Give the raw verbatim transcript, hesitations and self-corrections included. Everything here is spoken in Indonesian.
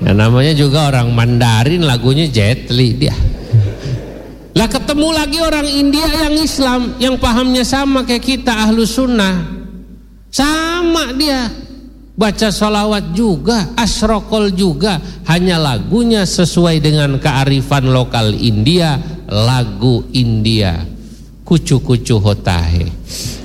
Ya, namanya juga orang Mandarin, lagunya Jet Li dia. Lah ketemu lagi orang India yang Islam, yang pahamnya sama kayak kita Ahlus Sunnah, sama dia, baca sholawat juga, asyrokol juga, hanya lagunya sesuai dengan kearifan lokal India, lagu India, kucu-kucu hotahe.